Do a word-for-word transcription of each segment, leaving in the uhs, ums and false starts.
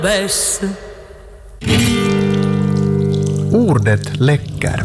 Bäst. Ordet läcker.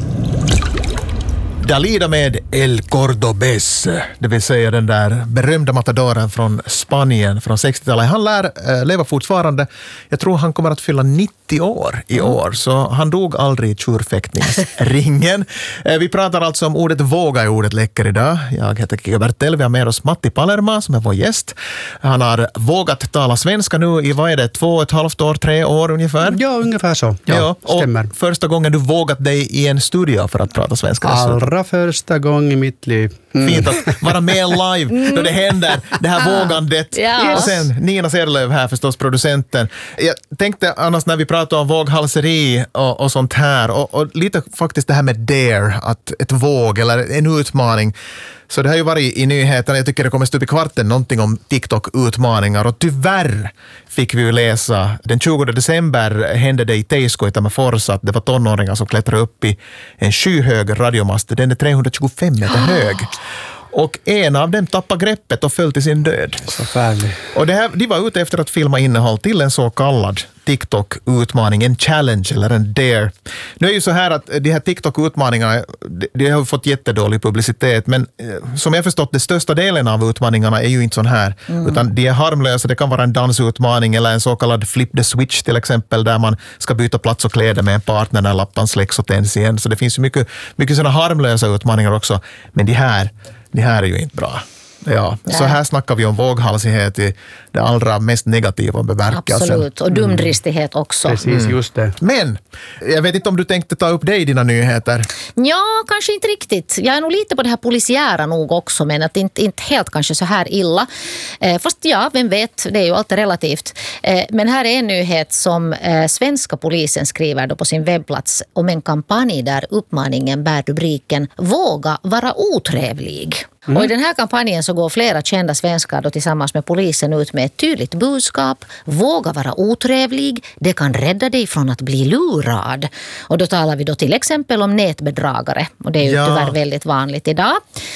Dalida med El Cordobés, det vill säga den där berömda matadoren från Spanien från sextiotalet. Han lär äh, leva fortfarande. Jag tror han kommer att fylla nittio år i år, så han dog aldrig i tjurfäktningsringen. äh, vi pratar alltså om ordet våga i ordet läcker idag. Jag heter Kika Bertel, vi har med oss Matti Palerma som är vår gäst. Han har vågat tala svenska nu i, vad är det, två och ett halvt år, tre år ungefär? Ja, ungefär så. Ja, ja, och stämmer. Första gången du vågat dig i en studio för att prata svenska. Allra första gång i mitt liv. Mm. Fint att vara med live mm. då det händer, det här vågandet. Ja. Och sen Nina Serlöv här förstås, producenten. Jag tänkte annars när vi pratar om våghalseri och, och sånt här och, och lite faktiskt det här med dare, att ett våg eller en utmaning. Så det har ju varit i nyheterna, jag tycker det kommer stå upp i kvarten någonting om TikTok-utmaningar och tyvärr fick vi ju läsa den tjugonde december hände det i Teisko i Tammerfors att det var tonåringar som klättrade upp i en skyhög radiomast. Den är trehundratjugofem meter hög. Och en av dem tappade greppet och föll till sin död. Så färlig. Och det här, de var ute efter att filma innehåll till en så kallad TikTok-utmaning, en challenge eller en dare. Nu är ju så här att de här TikTok-utmaningarna, de, de har fått jättedålig publicitet, men eh, som jag förstått, det största delen av utmaningarna är ju inte sån här, mm. utan de är harmlösa. Det kan vara en dansutmaning eller en så kallad flip the switch till exempel, där man ska byta plats och kläder med en partner när lappan släcks och tänds igen. Så det finns ju mycket, mycket såna harmlösa utmaningar också, men de här, de här är ju inte bra. Ja, så här snackar vi om våghalsighet i det allra mest negativa bemärkelsen. Absolut, och dumdristighet också. Precis, mm. just det. Men, jag vet inte om du tänkte ta upp det i dina nyheter. Ja, kanske inte riktigt. Jag är nog lite på det här polisiära nog också, men att inte, inte helt kanske så här illa. Eh, fast ja, vem vet, det är ju alltid relativt. Eh, men här är en nyhet som eh, svenska polisen skriver då på sin webbplats om en kampanj där uppmaningen bär rubriken "Våga vara otrevlig". Mm. Och i den här kampanjen så går flera kända svenskar då tillsammans med polisen ut med ett tydligt budskap. Våga vara otrevlig, det kan rädda dig från att bli lurad. Och då talar vi då till exempel om nätbedragare. Och det är ju ja. tyvärr väldigt vanligt idag.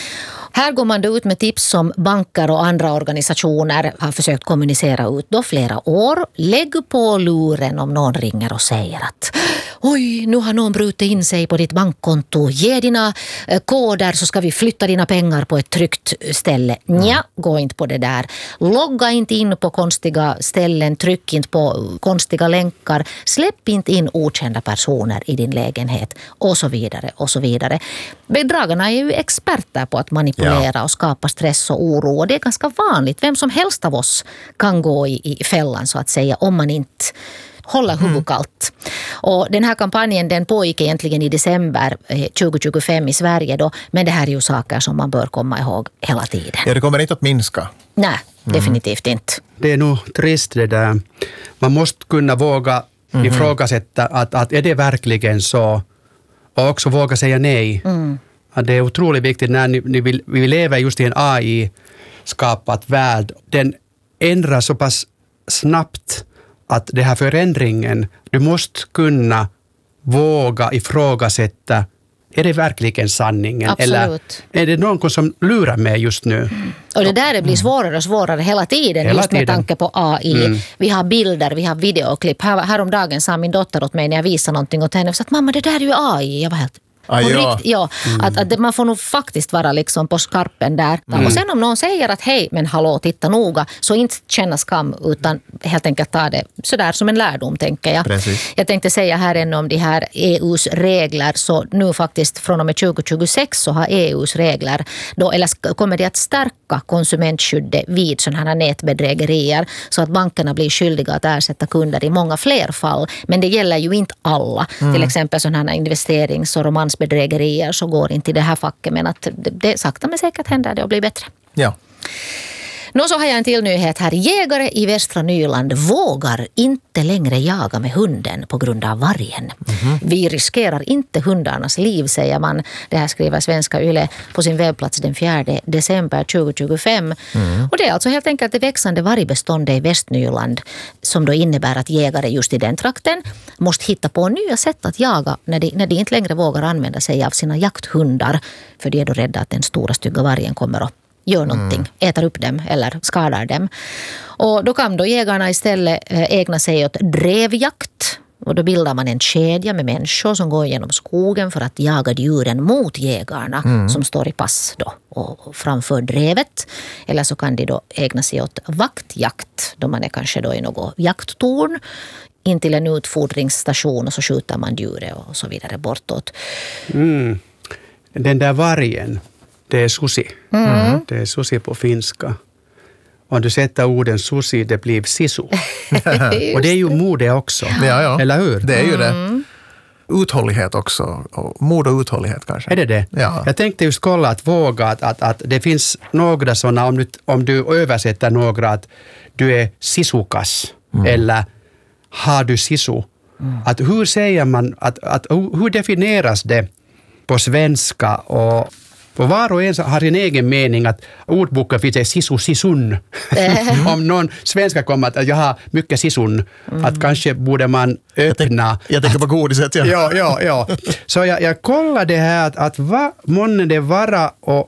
Här går man då ut med tips som banker och andra organisationer har försökt kommunicera ut då flera år. Lägg på luren om någon ringer och säger att oj, nu har någon brutit in sig på ditt bankkonto. Ge dina eh, koder så ska vi flytta dina pengar på ett tryggt ställe. Nja, gå inte på det där. Logga inte in på konstiga ställen. Tryck inte på konstiga länkar. Släpp inte in okända personer i din lägenhet. Och så vidare, och så vidare. Bedragarna är ju experter på att manipulera ja. och skapa stress och oro. Och det är ganska vanligt. Vem som helst av oss kan gå i, i fällan så att säga om man inte hålla huvudet kallt. Mm. Och den här kampanjen den pågick egentligen i december tjugohundratjugofem i Sverige då, men det här är ju saker som man bör komma ihåg hela tiden. Ja, det kommer inte att minska. Nej, mm. definitivt inte. Det är nog trist det där. Man måste kunna våga mm. ifrågasätta att, att är det verkligen så, och också våga säga nej. Mm. Att det är otroligt viktigt när ni, ni vill, vi lever just i en A I-skapat värld. Den ändrar så pass snabbt att det här förändringen, du måste kunna våga ifrågasätta, är det verkligen sanningen? Absolut. Eller är det någon som lurar mig just nu? Mm. Och det där blir svårare och svårare hela tiden, hela just med tiden. Tanke på A I. Mm. Vi har bilder, vi har videoklipp. Här, häromdagen sa min dotter åt mig när jag visade någonting åt henne och sa att mamma, det där är ju A I. Jag var helt... Ah, ja. Rikt, ja, mm. att, att man får nog faktiskt vara liksom på skarpen där. Mm. Och sen om någon säger att hej, men hallå, titta noga, så inte känna skam utan helt enkelt ta det sådär som en lärdom, tänker jag. Precis. Jag tänkte säga här ännu om de här E U:s regler, så nu faktiskt från och med tjugohundratjugosex så har E U:s regler då, eller kommer det att stärka konsumentskyddet vid sådana här nätbedrägerier så att bankerna blir skyldiga att ersätta kunder i många fler fall. Men det gäller ju inte alla. Mm. Till exempel sådana här investerings- och romans bedrägerier så går inte i det här facket, men att det, det sakta men säkert händer det och blir bättre. Ja. Nå så har jag en till nyhet här. Jägare i västra Nyland vågar inte längre jaga med hunden på grund av vargen. Mm-hmm. Vi riskerar inte hundarnas liv, säger man. Det här skriver Svenska Yle på sin webbplats den fjärde december tjugohundratjugofem. Mm. Och det är alltså helt enkelt det växande vargbeståndet i Västnyland som då innebär att jägare just i den trakten måste hitta på nya sätt att jaga när de, när de inte längre vågar använda sig av sina jakthundar. För de är då rädda att den stora stygga vargen kommer att gör någonting, mm. äter upp dem eller skadar dem. Och då kan då jägarna istället ägna sig åt drevjakt. Och då bildar man en kedja med människor som går genom skogen för att jaga djuren mot jägarna mm. som står i pass då och framför drevet. Eller så kan de då ägna sig åt vaktjakt då man är kanske då i något jakttorn in till en utfodringsstation och så skjuter man djuret och så vidare bortåt. Mm. Den där vargen, det är susi. Mm. Det är susi på finska. Om du sätter orden susi, det blir sisu. Och det är ju mode också. Ja, ja. Eller hur? Det är ju det. Mm. Uthållighet också. Och mod och uthållighet kanske. Är det det? Ja. Jag tänkte just kolla att våga att, att, att det finns några sådana, om du, om du översätter några, att du är sisukas mm. eller har du sisu. Mm. Att hur säger man, att, att, hur definieras det på svenska och Och var och en har sin egen mening att ordboken finns sisu sisun. Om någon svenska kommer att jag har mycket sisun, mm. att kanske borde man öppna. Jag tänker på godiset, ja. ja, ja, ja. Så jag, jag kollade här att, att vad månne det vara och